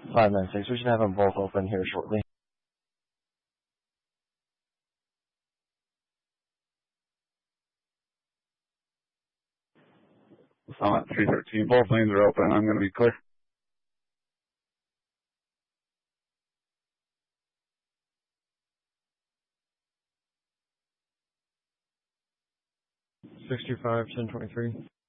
596. We should have them both open here shortly. Summit 313. Both lanes are open. I'm going to be clear. Six two five 1023.